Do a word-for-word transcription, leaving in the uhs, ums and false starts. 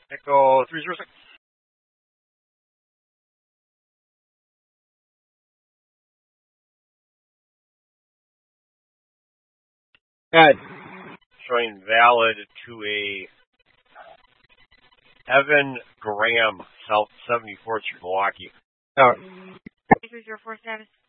Echo three zero six. Ed. Showing valid to a Evan Graham, South seventy-fourth Street, Milwaukee. All right. three zero four status.